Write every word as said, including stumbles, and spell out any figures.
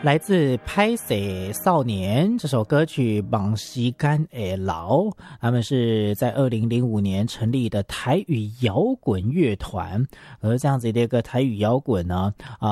来自拍摄少年这首歌曲《往时间的路》，他们是在二零零五年成立的台语摇滚乐团，而这样子的一个台语摇滚呢，啊、